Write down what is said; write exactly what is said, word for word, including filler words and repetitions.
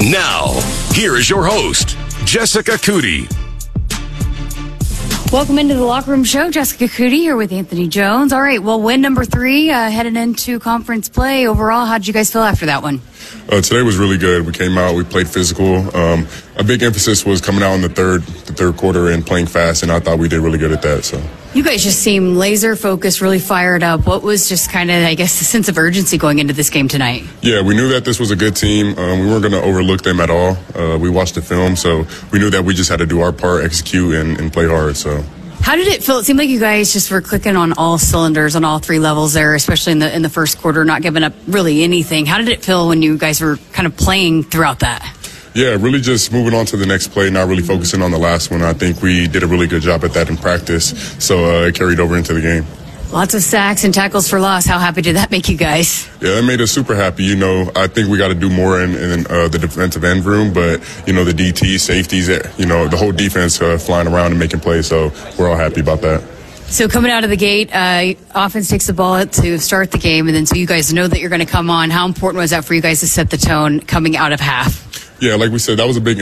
Now, here is your host, Jessica Cootie. Welcome into the Locker Room Show. Jessica Cootie here with Anthony Jones. All right, well, win number three, uh, heading into conference play. Overall, how did you guys feel after that one? Uh, today was really good. We came out, we played physical. Um, a big emphasis was coming out in the third, the third quarter and playing fast, and I thought we did really good at that. So you guys just seem laser focused, really fired up. What was just kind of, I guess, the sense of urgency going into this game tonight? Yeah, we knew that this was a good team. Um, we weren't going to overlook them at all. Uh, we watched the film, so we knew that we just had to do our part, execute, and, and play hard. So. How did it feel? It seemed like you guys just were clicking on all cylinders on all three levels there, especially in the in the first quarter, not giving up really anything. How did it feel when you guys were kind of playing throughout that? Yeah, really just moving on to the next play, not really focusing on the last one. I think we did a really good job at that in practice, so uh, it carried over into the game. Lots of sacks and tackles for loss. How happy did that make you guys? Yeah, that made us super happy. You know, I think we got to do more in, in uh, the defensive end room, but, you know, the D T, safeties, you know, the whole defense uh, flying around and making plays, so we're all happy about that. So coming out of the gate, uh, offense takes the ball to start the game, and then so you guys know that you're going to come on. How important was that for you guys to set the tone coming out of half? Yeah, like we said, that was a big